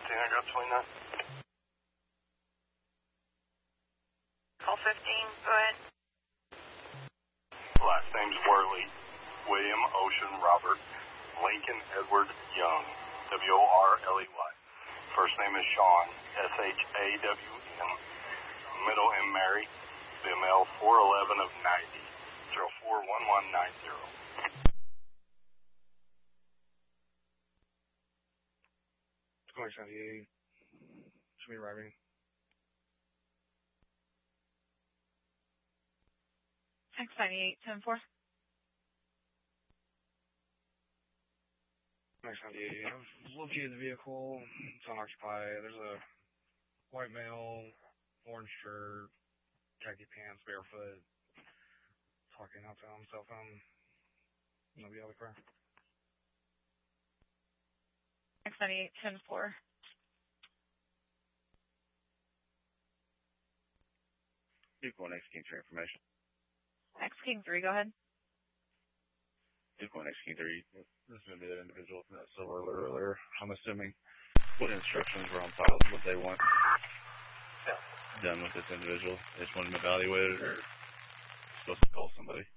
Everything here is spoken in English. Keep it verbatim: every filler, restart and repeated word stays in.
fifteen, I got twenty-nine. Call fifteen, go ahead. Last name's Worley. William Ocean Robert. Lincoln Edward Young. W O R L E Y. First name is Sean. S H A W N. Middle name Mary. Female four eleven of ninety. zero four one one nine zero. twenty seventy-eight. Should be arriving. X ninety-eight, ten four. X ninety-eight. I've located the vehicle. It's unoccupied. There's a white male, orange shirt, khaki pants, barefoot, talking out to him, cell phone. Nobody out of the car. X ninety-eight, ten four. Duke one, X King three information. X King three, go ahead. Duke one, X King three. This is going to be that individual from that silver alert earlier. I'm assuming what instructions were on file, what they want Yeah. done with this individual. They just want him evaluated or supposed to call somebody.